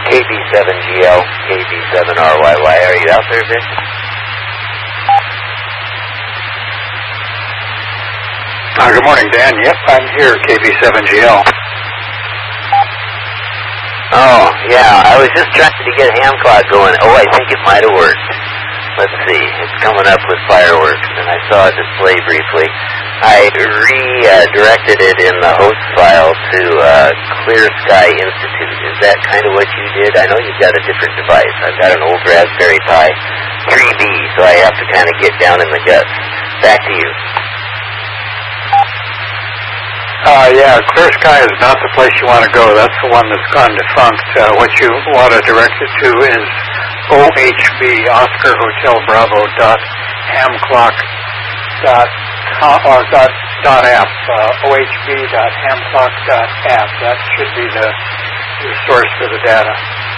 KB7GL, KB7RYY. Are you out there, Vic? Good morning, Dan. Yep, I'm here, KB7GL. Oh, yeah, I was just trying to get ham clock going. Oh, I think it might have worked. Let's see, it's coming up with fireworks, and I saw a display briefly. I redirected it in the host file to Clear Sky Institute. Is that kind of what you did? I know you've got a different device. I've got an old Raspberry Pi 3B, so I have to kind of get down in the guts. Back to you. Yeah, Clear Sky is not the place you want to go. That's the one that's gone defunct. What you want to direct it to is OHB, Oscar Hotel Bravo, .hamclock.app, ohb.hamclock.app. That should be the source for the data.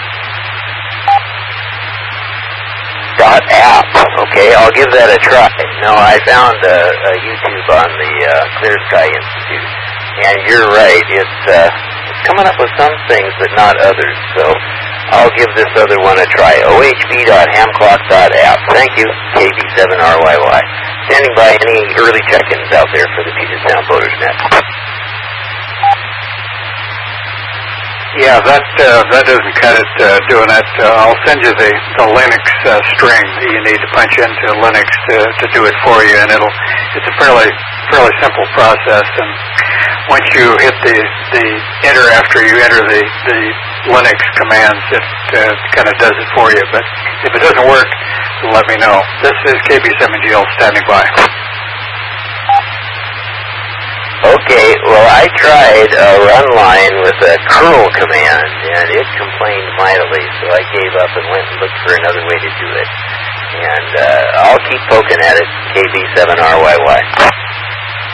.app. Okay, I'll give that a try. No, I found a YouTube on the Clear Sky Institute, and you're right. It's coming up with some things, but not others. So I'll give this other one a try. ohb.hamclock.app. Thank you, KB7RYY. Standing by. Any early check-ins out there for the Puget Sound Voters Net? Yeah, that doesn't cut it doing that. I'll send you the Linux string that you need to punch into Linux to do it for you, and it's a fairly simple process. And once you hit the enter after you enter the Linux commands, it kind of does it for you. But if it doesn't work, let me know. This is KB7GL standing by. Okay, well, I tried a run line with a curl command, and it complained mightily, so I gave up and went and looked for another way to do it. And I'll keep poking at it, KB7RYY.